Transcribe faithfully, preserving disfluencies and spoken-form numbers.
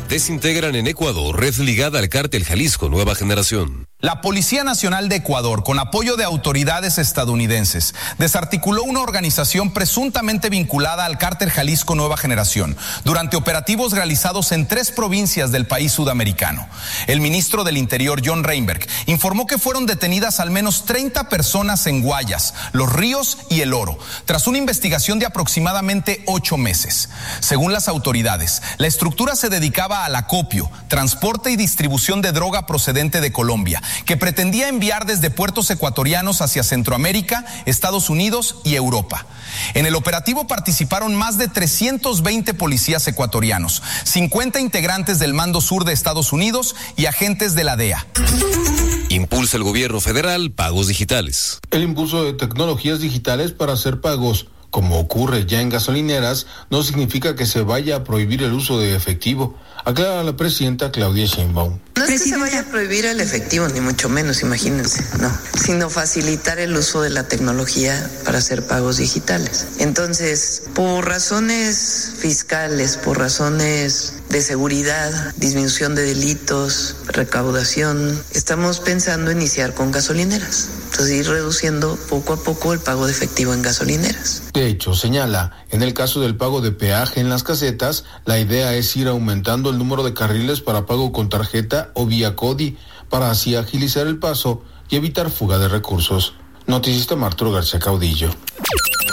Desintegran en Ecuador red ligada al cártel Jalisco Nueva Generación. La Policía Nacional de Ecuador, con apoyo de autoridades estadounidenses, desarticuló una organización presuntamente vinculada al cártel Jalisco Nueva Generación durante operativos realizados en tres provincias del país sudamericano. El ministro del Interior, John Reinberg, informó que fueron detenidas al menos treinta personas en Guayas, Los Ríos y El Oro, tras una investigación de aproximadamente ocho meses. Según las autoridades, la estructura se dedicaba al acopio, transporte y distribución de droga procedente de Colombia, que pretendía enviar desde puertos ecuatorianos hacia Centroamérica, Estados Unidos y Europa. En el operativo participaron más de trescientos veinte policías ecuatorianos, cincuenta integrantes del Mando Sur de Estados Unidos y agentes de la D E A. Impulsa el gobierno federal pagos digitales. El impulso de tecnologías digitales para hacer pagos, como ocurre ya en gasolineras, no significa que se vaya a prohibir el uso de efectivo, aclara la presidenta Claudia Sheinbaum. No es que se vaya a prohibir el efectivo, ni mucho menos, imagínense, no, sino facilitar el uso de la tecnología para hacer pagos digitales. Entonces, por razones fiscales, por razones de seguridad, disminución de delitos, recaudación, estamos pensando iniciar con gasolineras. Entonces, ir reduciendo poco a poco el pago de efectivo en gasolineras. De hecho, señala, en el caso del pago de peaje en las casetas, la idea es ir aumentando el número de carriles para pago con tarjeta o vía CODI, para así agilizar el paso y evitar fuga de recursos. Noticista Arturo García Caudillo.